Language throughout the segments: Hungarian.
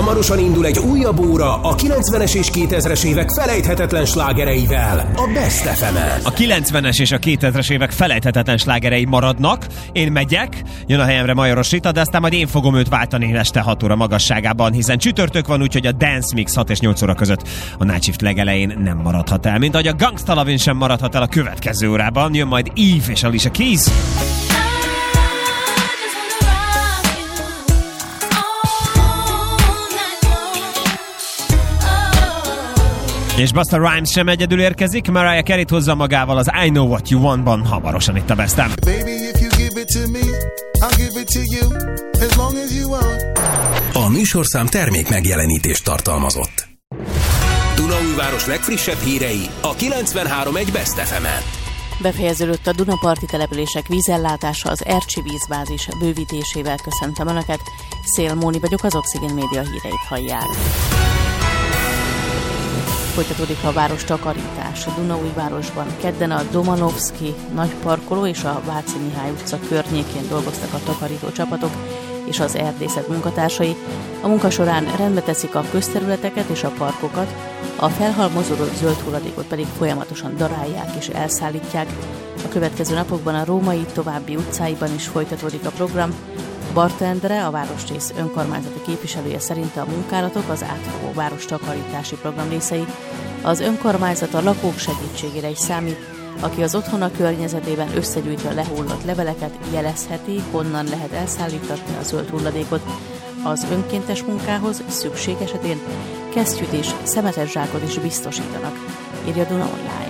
Hamarosan indul egy újabb óra a 90-es és 2000-es évek felejthetetlen slágereivel, a Best FM-en. A 90-es és a 2000-es évek felejthetetlen slágerei maradnak. Én megyek, jön a helyemre Majoros Rita, de aztán majd én fogom őt váltani este 6 óra magasságában, hiszen csütörtök van, úgyhogy a Dance Mix 6 és 8 óra között a Night Shift legelején nem maradhat el, mint ahogy a Gangsta Lovin' sem maradhat el a következő órában. Jön majd Eve és Alicia Keys. És Busta Rhymes sem egyedül érkezik, Mariah Carey-t hozza magával az I Know What You Want-ban, hamarosan itt a Best FM. A műsorszám termék megjelenítést tartalmazott. Dunaújváros legfrissebb hírei a 93.1 Best FM-en. Befejeződött a Dunaparti települések vízellátása az Ercsi vízbázis bővítésével. Köszöntöm Önöket, Szél Móni vagyok, az Oxygen Média híreit hallják. Folytatódik a város takarítás. A Dunaújvárosban kedden a Domanovszky nagyparkoló és a Váci Mihály utca környékén dolgoztak a takarító csapatok és az erdészet munkatársai. A munka során rendbe teszik a közterületeket és a parkokat, a felhalmozódott zöld hulladékot pedig folyamatosan darálják és elszállítják. A következő napokban a Római további utcáiban is folytatódik a program. Barta Endre, a városrész önkormányzati képviselője szerint a munkálatok az átfogó város takarítási program részei. Az önkormányzat a lakók segítségére is számít, aki az otthona környezetében összegyűjtve lehullott leveleket jelezheti, honnan lehet elszállítatni a zöld hulladékot. Az önkéntes munkához szükség esetén kesztyűt és szemetes zsákot is biztosítanak, írja Duna Online.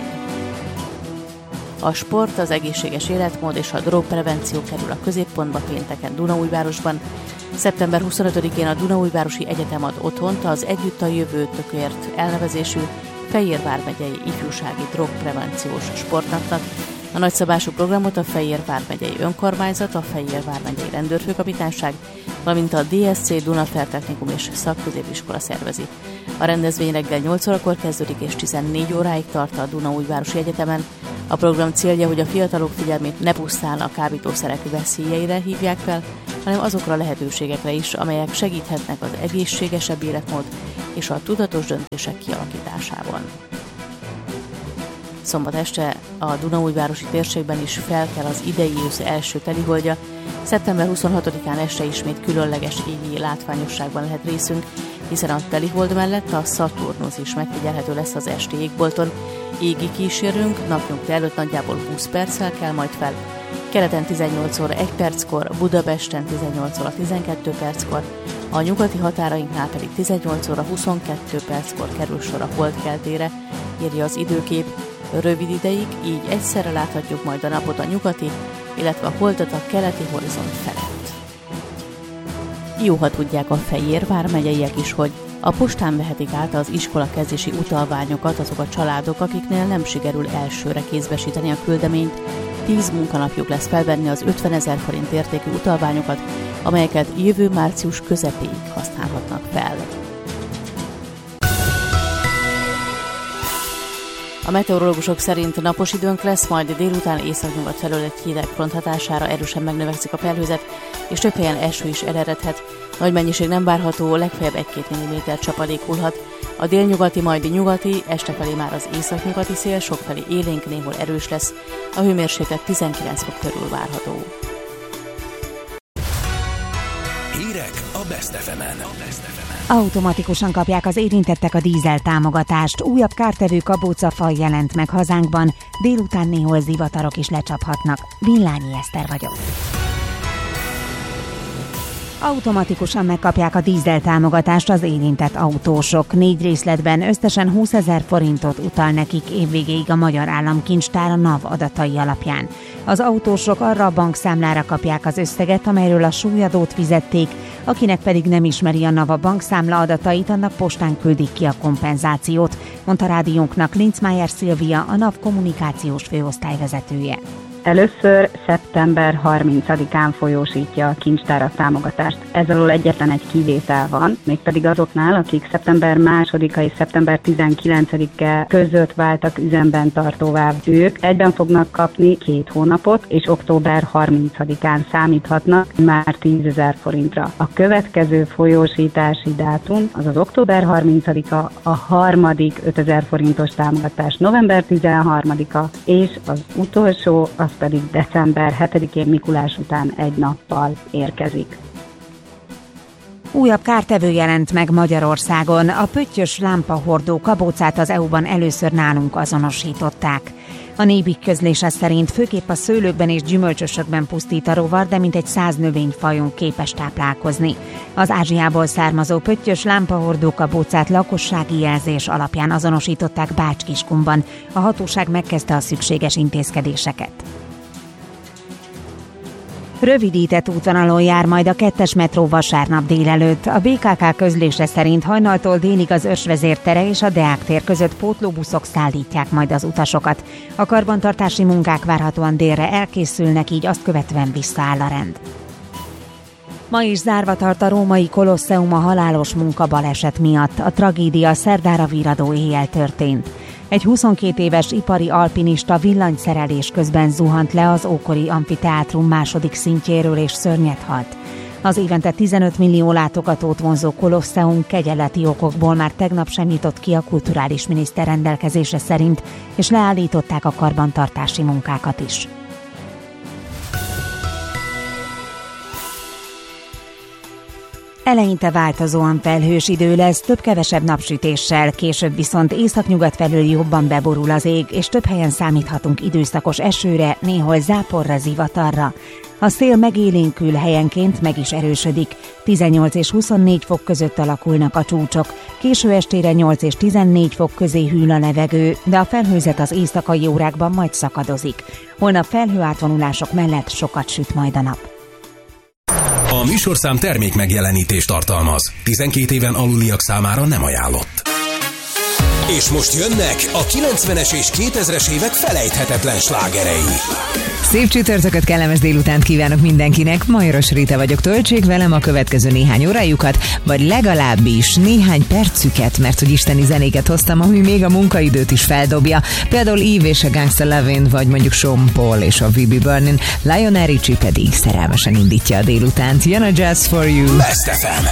A sport, az egészséges életmód és a drogprevenció kerül a középpontba pénteken Dunaújvárosban. Szeptember 25-én a Dunaújvárosi Egyetem ad otthont az Együtt a jövőtökért elnevezésű Fejér vármegyei ifjúsági drogprevenciós sportnapnak. A nagyszabású programot a Fejér vármegyei önkormányzat, a Fejér vármegyei rendőrfőkapitányság, valamint a DSC Dunafertechnikum és szakközépiskola szervezi. A rendezvény reggel 8 órakor kezdődik és 14 óráig tart a Dunaújvárosi Egyetemen. A program célja, hogy a fiatalok figyelmét ne pusztán a kábítószerek veszélyeire hívják fel, hanem azokra a lehetőségekre is, amelyek segíthetnek az egészségesebb életmód és a tudatos döntések kialakításában. Szombat este a Dunaújvárosi térségben is felkel az idei ősz első teliholdja. Szeptember 26-án este ismét különleges égi látványosságban lehet részünk, hiszen a telihold mellett a Szaturnusz is megfigyelhető lesz az esti égbolton. Égi kísérőnk napnyugta előtt nagyjából 20 perccel kell majd fel. Keleten 18 óra 1 perckor, Budapesten 18 óra 12 perckor, a nyugati határainknál pedig 18 óra 22 perckor kerül sor a holdkeltére, írja az időkép. Rövid ideig, így egyszerre láthatjuk majd a napot a nyugati, illetve a holdat a keleti horizont felett. Jó, ha tudják a Fejér vármegyeiek is, hogy a postán vehetik át az iskola kezdési utalványokat azok a családok, akiknél nem sikerül elsőre kézbesíteni a küldeményt. 10 munkanapjuk lesz felvenni az 50 000 forint értékű utalványokat, amelyeket jövő március közepéig használhatnak fel. A meteorológusok szerint napos időnk lesz, majd délután északnyugat felől egy hideg front hatására erősen megnövekszik a felhőzet, és több helyen eső is eredhet. Nagy mennyiség nem várható, legfeljebb 1-2 mm csapadék hullhat. A délnyugati, majd nyugati, este felé már az északnyugati szél, sokfelé élénk, néhol erős lesz. A hőmérséklet 19 fok körül várható. Hírek a Best FM-en. Automatikusan kapják az érintettek a dízel támogatást. Újabb kártevő kabócafaj jelent meg hazánkban, délután néhol zivatarok is lecsaphatnak. Villányi Eszter vagyok. Automatikusan megkapják a dízel támogatást az érintett autósok. 4 részletben összesen 20 000 forintot utal nekik évvégéig a Magyar Államkincstár a NAV adatai alapján. Az autósok arra a bankszámlára kapják az összeget, amelyről a súlyadót fizették, akinek pedig nem ismeri a NAV a bankszámla adatait, annak postán küldik ki a kompenzációt, mondta rádiónknak Linzmeier Szilvia, a NAV kommunikációs főosztályvezetője. Először szeptember 30-án folyósítja a kincstár a támogatást. Ez alól egyetlen egy kivétel van, mégpedig azoknál, akik szeptember 2-a és szeptember 19-e között váltak üzemben tartóvá. Ők egyben fognak kapni 2 hónapot, és október 30-án számíthatnak már 10 000 forintra. A következő folyósítási dátum az október 30-a, a harmadik 5000 forintos támogatás november 13-a, és az utolsó az pedig december 7-én Mikulás után egy nappal érkezik. Újabb kártevő jelent meg Magyarországon. A pöttyös lámpahordó kabócát az EU-ban először nálunk azonosították. A NÉBIK közlése szerint főképp a szőlőkben és gyümölcsösökben pusztít a rovar, de mintegy 100 növényfajon képes táplálkozni. Az Ázsiából származó pöttyös lámpahordó kabócát lakossági jelzés alapján azonosították Bács-Kiskunban. A hatóság megkezdte a szükséges intézkedéseket. Rövidített útvonalon jár majd a 2-es metró vasárnap délelőtt. A BKK közlése szerint hajnaltól délig az Őrsvezér tere és a Deák tér között pótlóbuszok szállítják majd az utasokat. A karbantartási munkák várhatóan délre elkészülnek, így azt követően visszaáll a rend. Ma is zárva tart a római Kolosseum a halálos munkabaleset miatt. A tragédia szerdára virradó éjjel történt. Egy 22 éves ipari alpinista villanyszerelés közben zuhant le az ókori amfiteátrum második szintjéről és szörnyet halt. Az évente 15 millió látogatót vonzó Kolosseum kegyeleti okokból már tegnap sem nyitott ki a kulturális miniszter rendelkezése szerint, és leállították a karbantartási munkákat is. Eleinte változóan felhős idő lesz, több-kevesebb napsütéssel, később viszont északnyugat felől jobban beborul az ég, és több helyen számíthatunk időszakos esőre, néhol záporra, zivatarra. A szél megélénkül, helyenként meg is erősödik. 18 és 24 fok között alakulnak a csúcsok. Késő estére 8 és 14 fok közé hűl a levegő, de a felhőzet az éjszakai órákban majd szakadozik. Holnap felhőátvonulások mellett sokat süt majd a nap. A műsorszám termék megjelenítést tartalmaz. 12 éven aluliak számára nem ajánlott. És most jönnek a 90-es és 2000-es évek felejthetetlen slágerei. Szép csütörtököt, kellemes délutánt kívánok mindenkinek. Majoros Rita vagyok, töltsék velem a következő néhány órájukat, vagy legalábbis néhány percüket, mert hogy isteni zenéket hoztam, ami még a munkaidőt is feldobja. Például Eve és a Gangsta Lovin', vagy mondjuk Sean Paul és a We Be Burnin', Lionel Richie pedig szerelmesen indítja a délutánt. Jön a Just For You. Best FM.